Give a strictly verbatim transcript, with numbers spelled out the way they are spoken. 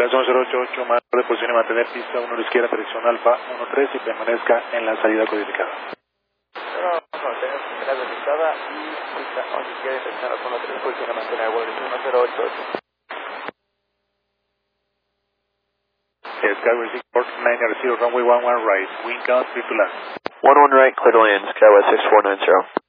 Dallas uno cero ocho ocho, mando de posición y mantener pista uno a la izquierda, dirección Alfa uno tres y permanezca en la salida codificada. Bueno, mantener salida codificada y pista uno a la izquierda, dirección Alfa uno tres, posición y mantener vuelo uno cero ocho ocho. Skyway six four nine zero, runway one one right, wind count three to land. one one right, clear to land, Skyway six four nine zero.